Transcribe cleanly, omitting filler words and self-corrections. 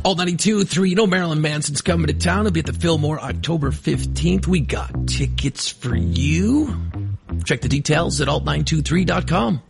Alt 92.3, you know Marilyn Manson's coming to town. He'll be at the Fillmore October 15th. We got tickets for you. Check the details at alt923.com.